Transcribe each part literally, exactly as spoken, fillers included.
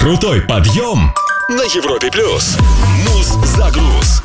Крутой подъем на Европе плюс. Муз-загруз.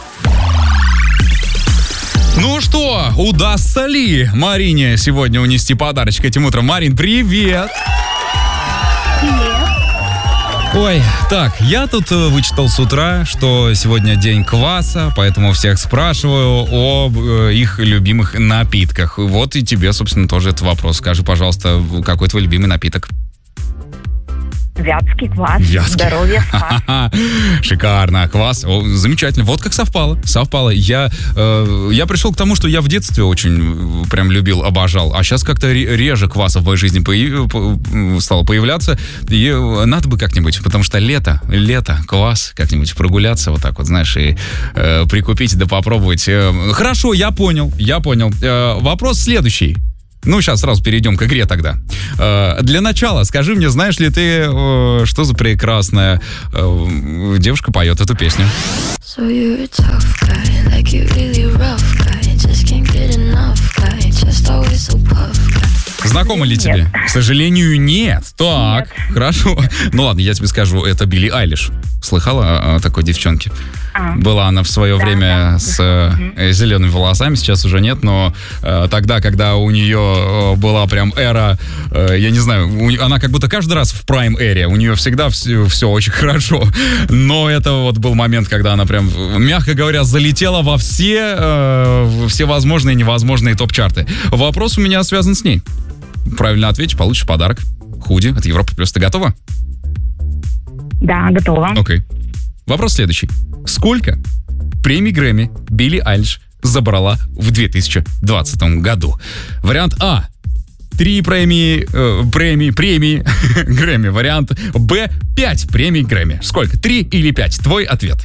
Ну что, удастся ли Марине сегодня унести подарочек этим утром? Марин, привет! Привет. Ой, так, я тут вычитал с утра, что сегодня день кваса, поэтому всех спрашиваю об э, их любимых напитках. Вот и тебе, собственно, тоже этот вопрос. Скажи, пожалуйста, какой твой любимый напиток? Вятский квас. Вятский. Здоровье, спас. Шикарно, квас. О, замечательно. Вот как совпало. Совпало. Я, э, я пришел к тому, что я в детстве очень прям любил, обожал. А сейчас как-то реже кваса в моей жизни появ... стало появляться. И надо бы как-нибудь, потому что лето, лето, квас, как-нибудь прогуляться вот так вот, знаешь, и э, прикупить да попробовать. Э, хорошо, я понял, я понял. Э, вопрос следующий. Ну, сейчас сразу перейдем к игре тогда. Э, для начала, скажи мне, знаешь ли ты, э, что за прекрасная э, девушка поет эту песню? So you're a tough guy, like you really rough guy, just can't get enough guy, just always so puff guy. Знакома ли тебе? Нет. К сожалению, нет. Так, Нет. хорошо. Ну ладно, я тебе скажу, это Билли Айлиш. Слыхала о такой девчонке? А. Была она в свое Да, время да. с э, зелеными волосами, сейчас уже нет, но э, тогда, когда у нее э, была прям эра, э, я не знаю, у, она как будто каждый раз в прайм-эре, у нее всегда все, все очень хорошо, но это вот был момент, когда она прям, мягко говоря, залетела во все, э, все возможные и невозможные топ-чарты. Вопрос у меня связан с ней. Правильно ответишь, получишь подарок. Худи от Европы плюс. Ты готова? Да, готова. Окей. Вопрос следующий. Сколько премий Грэмми Билли Айлиш забрала в две тысячи двадцатом году? Вариант А. Три премии, э, премии, премии Грэмми. Вариант Б. Пять премий Грэмми. Сколько? Три или пять? Твой ответ.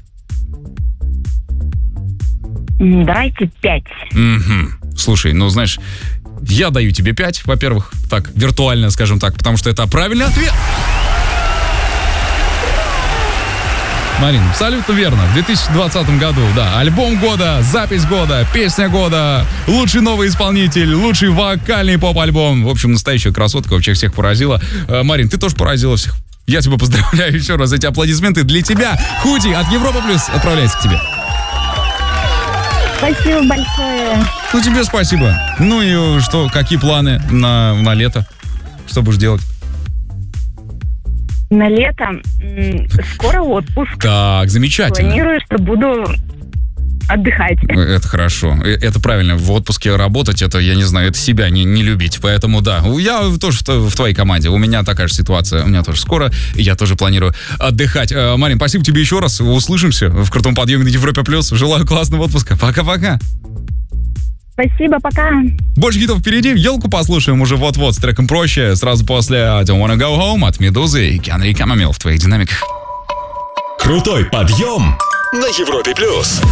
М, Давайте пять. Угу. Слушай, ну знаешь, я даю тебе пять, во-первых, так, виртуально, скажем так, потому что это правильный ответ. Марин, абсолютно верно. В две тысячи двадцатом году, да, альбом года, запись года, песня года, лучший новый исполнитель, лучший вокальный поп-альбом. В общем, настоящая красотка, вообще всех поразила. Э, Марин, ты тоже поразила всех. Я тебя поздравляю еще раз. Эти аплодисменты для тебя. Худи от Европа Плюс отправляется к тебе. Спасибо большое. Ну, тебе спасибо. Ну и что, какие планы на, на лето? Что будешь делать? На лето м, скоро отпуск. Так, замечательно. Планирую, что буду отдыхать. Это хорошо. Э, Это правильно. В отпуске работать, это, я не знаю, это себя не, не любить. Поэтому, да, я тоже в, т- в твоей команде. У меня такая же ситуация. У меня тоже скоро. И я тоже планирую отдыхать. Э, Марин, спасибо тебе еще раз. Услышимся в крутом подъеме на Европе Плюс. Желаю классного отпуска. Пока-пока. Спасибо, пока. Больше хитов впереди. Елку послушаем уже вот-вот с треком «Проще». Сразу после «I Don't Wanna Go Home» от Медузы и Кенри Камамил в твоих динамиках. Крутой подъем на Европе плюс.